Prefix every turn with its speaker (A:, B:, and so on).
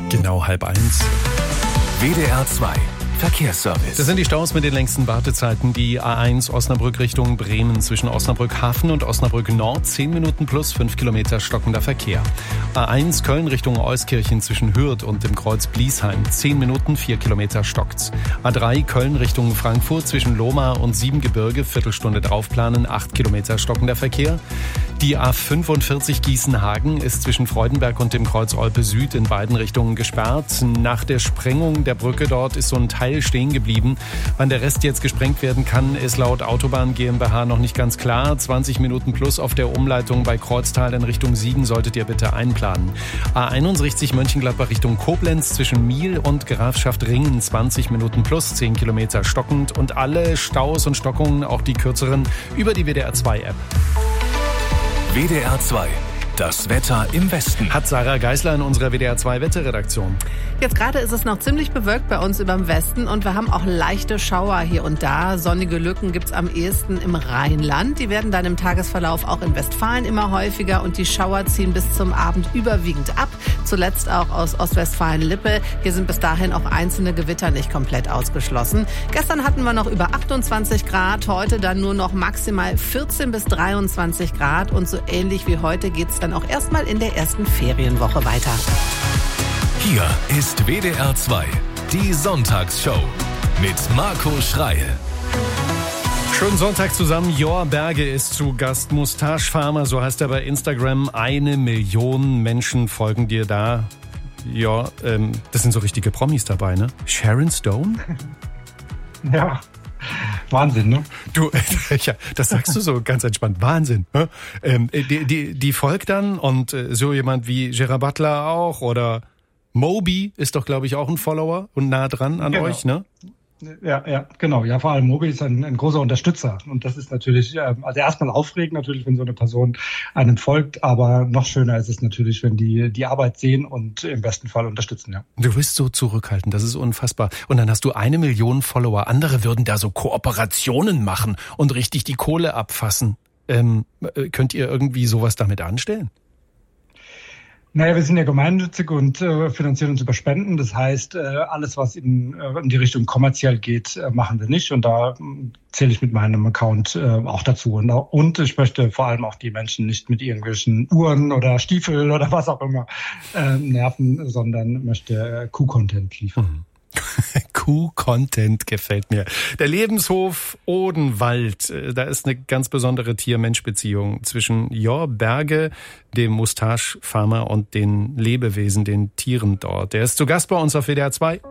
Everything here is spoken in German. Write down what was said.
A: Genau 12:30.
B: WDR 2 Verkehrsservice.
A: Das sind die Staus mit den längsten Wartezeiten. Die A1 Osnabrück Richtung Bremen zwischen Osnabrück Hafen und Osnabrück Nord 10 Minuten plus 5 Kilometer stockender Verkehr. A1 Köln Richtung Euskirchen zwischen Hürth und dem Kreuz Bliesheim 10 Minuten 4 Kilometer stockt's. A3 Köln Richtung Frankfurt zwischen Lohmar und Siebengebirge Viertelstunde draufplanen 8 Kilometer stockender Verkehr. Die A45 Gießen-Hagen ist zwischen Freudenberg und dem Kreuz Olpe Süd in beiden Richtungen gesperrt. Nach der Sprengung der Brücke dort ist so ein Teil stehen geblieben. Wann der Rest jetzt gesprengt werden kann, ist laut Autobahn GmbH noch nicht ganz klar. 20 Minuten plus auf der Umleitung bei Kreuztal in Richtung Siegen solltet ihr bitte einplanen. A61 Mönchengladbach Richtung Koblenz zwischen Miel und Grafschaft Ringen 20 Minuten plus 10 Kilometer stockend und alle Staus und Stockungen, auch die kürzeren, über die WDR 2 App.
B: WDR 2, das Wetter im Westen.
A: Hat Sarah Geisler in unserer WDR 2 Wetterredaktion.
C: Jetzt gerade ist es noch ziemlich bewölkt bei uns überm Westen und wir haben auch leichte Schauer hier und da. Sonnige Lücken gibt's am ehesten im Rheinland. Die werden dann im Tagesverlauf auch in Westfalen immer häufiger und die Schauer ziehen bis zum Abend überwiegend ab. Zuletzt auch aus Ostwestfalen-Lippe. Hier sind bis dahin auch einzelne Gewitter nicht komplett ausgeschlossen. Gestern hatten wir noch über 28 Grad, heute dann nur noch maximal 14 bis 23 Grad und so ähnlich wie heute geht's dann auch erstmal in der ersten Ferienwoche weiter.
B: Hier ist WDR 2, die Sonntagsshow mit Marco Schreil.
A: Schönen Sonntag zusammen. Jor Berge ist zu Gast. Moustache Farmer, so heißt er bei Instagram. 1 Million Menschen folgen dir da. Ja, das sind so richtige Promis dabei, ne? Sharon Stone?
D: Ja, Wahnsinn, ne?
A: Du, ja, das sagst du so ganz entspannt. Wahnsinn. Ne? Die folgt dann und so jemand wie Gerard Butler auch oder Moby ist doch, glaube ich, auch ein Follower und nah dran an euch, ne?
D: Ja, genau. Ja, vor allem Moby ist ein großer Unterstützer. Und das ist natürlich, also erstmal aufregend natürlich, wenn so eine Person einem folgt. Aber noch schöner ist es natürlich, wenn die Arbeit sehen und im besten Fall unterstützen, ja.
A: Du bist so zurückhaltend, das ist unfassbar. Und dann hast du 1 Million Follower. Andere würden da so Kooperationen machen und richtig die Kohle abfassen. Könnt ihr irgendwie sowas damit anstellen?
D: Naja, wir sind ja gemeinnützig und finanzieren uns über Spenden. Das heißt, alles, was in die Richtung kommerziell geht, machen wir nicht. Und da zähle ich mit meinem Account auch dazu. Und ich möchte vor allem auch die Menschen nicht mit irgendwelchen Uhren oder Stiefeln oder was auch immer nerven, sondern möchte Kuh-Content liefern.
A: Kuh-Content gefällt mir. Der Lebenshof Odenwald, da ist eine ganz besondere Tier-Mensch-Beziehung zwischen Jor Berge, dem Moustache Farmer und den Lebewesen, den Tieren dort. Der ist zu Gast bei uns auf WDR 2.